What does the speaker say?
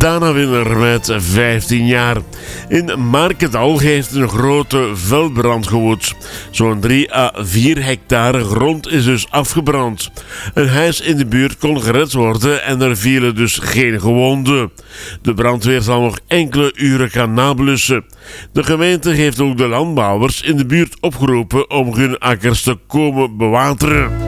Dana Winner met 15 jaar. In Markendal heeft een grote veldbrand gewoed. Zo'n 3 à 4 hectare grond is dus afgebrand. Een huis in de buurt kon gered worden en er vielen dus geen gewonden. De brandweer zal nog enkele uren gaan nablussen. De gemeente heeft ook de landbouwers in de buurt opgeroepen om hun akkers te komen bewateren.